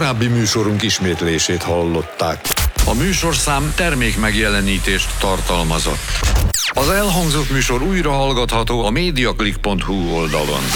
korábbi műsorunk ismétlését hallották. A műsorszám termékmegjelenítést tartalmazott. Az elhangzott műsor újra hallgatható a mediaclick.hu oldalon.